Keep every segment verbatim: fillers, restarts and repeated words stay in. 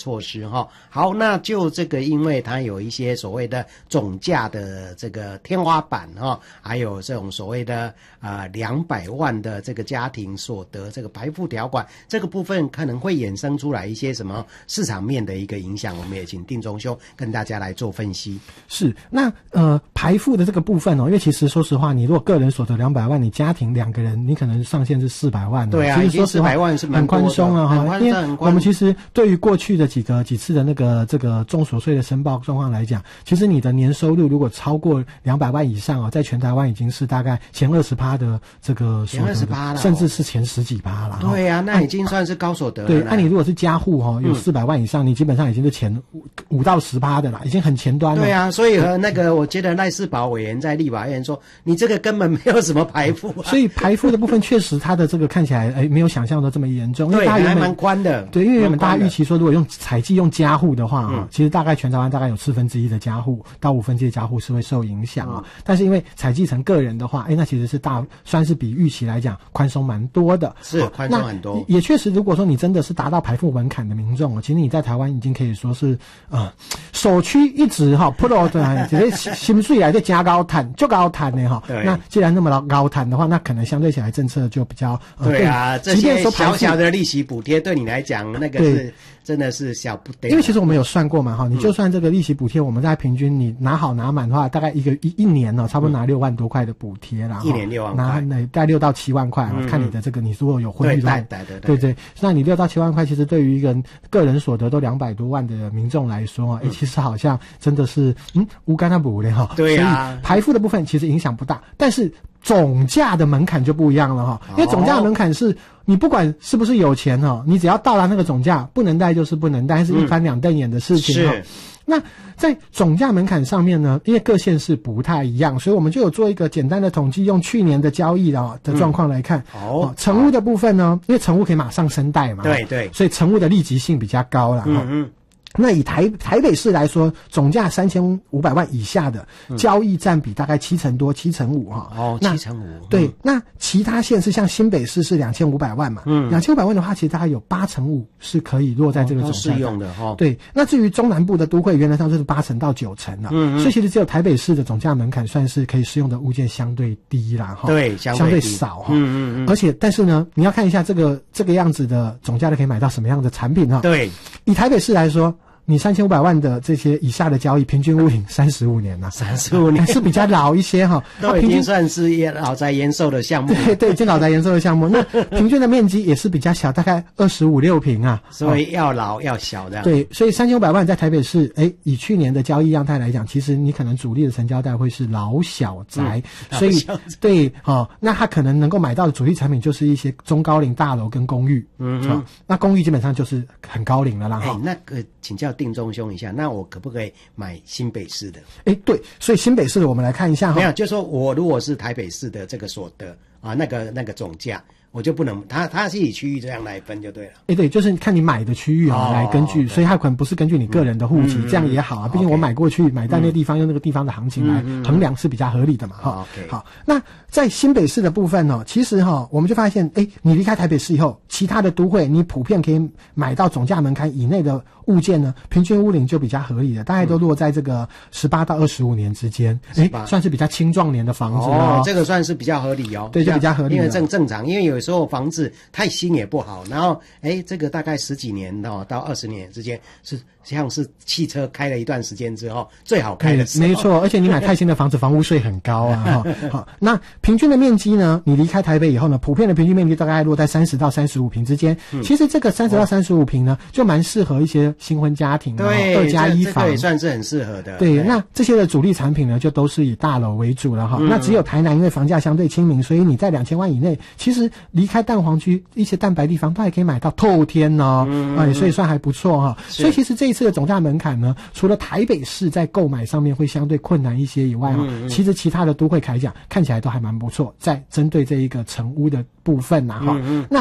措施哈。好，那就这个，因为它有一些所谓的总价的这个天花板哈，还有这种所谓的啊两百万的这个家庭所得这个排富条款，这个部分可能会衍生出来一些什么市场面的一个影响，我们也请定中兄跟大家来做分析。 是，那呃排富的这个部分哦，因为其实说实话，你如果个人所得两百万，你家庭两个人，你可能上限是四百万。 对啊， 其实说实话四百万是蛮很宽松了哈，因为我们其实对于过去的几个几次的那个这个重所税的申报状况来讲，其实你的年收入如果超过两百万以上啊，在全台湾已经是大概前二十趴的这个所得，前二十趴了，甚至是前十几趴了。 对啊，那已经算是高所得了。 对，那、啊、你如果是家户哈，有四百万以上，嗯、你基本上已经是前五到十趴的啦，已经很前端了。 对啊，所以和那个我觉得赖士葆委员在立法院说，你这个根本没有什么排富、啊。 所以排富的部分确实它的这个看起来哎没有想象的这么严重，因为对， 大家还蛮宽的。 对，因为原本大家预期说，如果用采计用家户的话啊、嗯，其实大概全台湾大概有四分之一的家户到五分之一的家户是会受影响啊、嗯。但是因为采计成个人的话，哎，那其实是大算是比预期来讲宽松蛮多的， 是宽松很多。 也确实，如果说你真的是达到排富门槛的民众，其实你在台湾已经可以说是呃首屈一指哈 ，pro 的这个薪水来就加高谈，就高谈的哈。那既然那么高谈的话，那可能相对起来政策就比较、呃、 对啊，这些小小的利息补贴对你来讲，那个是真的是小不得。 因为其实我们有算过嘛哈，你就算这个利息补贴，我们在平均你拿好拿满的话，大概一个一一年呢、哦，差不多拿六万多块的补贴啦， 一年六万块， 拿那大概六到七万块、嗯，看你的这个你如果有婚育的话， 对对对对，那你六到七万块，其实对于一个人个人所得都两百多万的民众来说啊，哎、嗯，其实好像真的是嗯无干那补的哈， 对啊， 所以排富的部分其实影响不大，但是总价的门槛就不一样了哈，因为总价的门槛是。你不管是不是有钱哦，你只要到达那个总价，不能贷就是不能贷，是一翻两瞪眼的事情哈、嗯。那在总价门槛上面呢，因为各县市不太一样，所以我们就有做一个简单的统计，用去年的交易的的状况来看。 嗯、哦， 成屋的部分呢，因为成屋可以马上申贷嘛， 对对， 所以成屋的利息性比较高啦。 嗯嗯。 那以台台北市来说，总价三千五百万以下的、嗯、交易占比大概七成多，七成五哈。 哦，七成五。 对，那其他县市像新北市是两千五百万嘛，嗯，两千五百万的话，其实大概有八成五是可以落在这个总价、 哦、适用的哈、哦。 对，那至于中南部的都会，原则上就是八成到九成了，嗯，所以其实只有台北市的总价门槛算是可以适用的物件相对低啦，哈， 对， 相对对少哈， 嗯嗯嗯。 而且，但是呢，你要看一下这个这个样子的总价的可以买到什么样的产品哈。 对， 以台北市来说。你三千五百万的这些以下的交易，平均屋龄三十五年了， 三十五年是比较老一些哈， 都已经算是老宅延寿的项目。 对对，已经老宅延寿的项目，那平均的面积也是比较小，大概二十五六平啊， 所以要老要小的。 对，所以三千五百万在台北市，哎，以去年的交易样态来讲，其实你可能主力的成交带会是老小宅，嗯、所以对哦，那他可能能够买到的主力产品就是一些中高龄大楼跟公寓，嗯嗯，那公寓基本上就是很高龄了啦。 哎，那个请教定中兄一下。那我可不可以买新北市的？ 哎，对，所以新北市的我们来看一下哈。 没有，就是说我如果是台北市的这个所得啊，那个那个总价，我就不能，它它是以区域这样来分就对了。 哎，对，就是看你买的区域啊、哦、来根据，所以它可能不是根据你个人的户籍、嗯，这样也好啊。毕竟我买过去、嗯、买到那个地方、嗯，用那个地方的行情来衡量是比较合理的嘛。哈、嗯，好，那在新北市的部分呢、哦，其实哈、哦，我们就发现，哎，你离开台北市以后，其他的都会你普遍可以买到总价门槛以内的物件呢，平均屋龄就比较合理的，大概都落在这个十八到二十五年之间，哎、嗯，算是比较青壮年的房子哦。这个算是比较合理哦。 对，就比较合理， 因为正正常，因为有时候房子太新也不好，然后哎，这个大概十几年哦到二十年之间是像是汽车开了一段时间之后最好开的时候。 没错，而且你买太新的房子，房屋税很高啊。哈、哦，好，那平均的面积呢？你离开台北以后呢，普遍的平均面积大概落在三十到三十五平之间。嗯、其实这个三十到三十五平呢，就蛮适合一些新婚家庭， 对， 二加一房， 这个也算是很适合的。 对，对那这些的主力产品呢，就都是以大楼为主了哈、嗯。那只有台南，因为房价相对亲民，所以你在两千万以内，其实离开蛋黄区一些蛋白地方，都还可以买到透天哦，嗯、哎，所以算还不错哈。所以其实这一次的总价门槛呢，除了台北市在购买上面会相对困难一些以外哈、嗯，其实其他的都会来讲看起来都还蛮不错，在针对这一个成屋的部分呐哈、嗯。那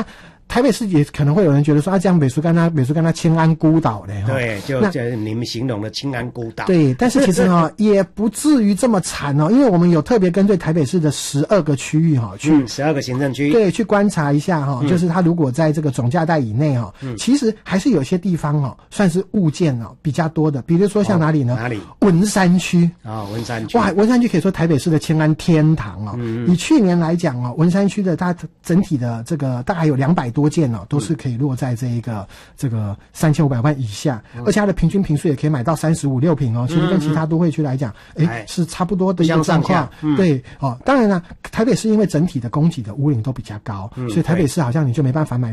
台北市也可能会有人觉得说啊，这样美术干它美术干它清安孤岛嘞， 对，就就你们形容的清安孤岛。 对，但是其实哈、哦、也不至于这么惨哦，因为我们有特别跟对台北市的十二个区域哈、哦、去十二、嗯、个行政区， 对，去观察一下哈、哦嗯，就是它如果在这个总价带以内哈、哦嗯， 其实还是有些地方哦算是物件哦比较多的，比如说像哪里呢？ 哦、哪里？ 文山区啊、哦，文山区。 哇，文山区可以说台北市的清安天堂哦。嗯、以去年来讲哦，文山区的它整体的这个大概有两百多件哦，都是可以落在这一个、嗯、这个三千五百万以下、嗯，而且它的平均坪数也可以买到三十五六坪哦，其实跟其他都会区来讲，哎、嗯，是差不多的一个状况。嗯、对哦，当然了，台北市因为整体的供给的屋龄都比较高、嗯，所以台北市好像你就没办法买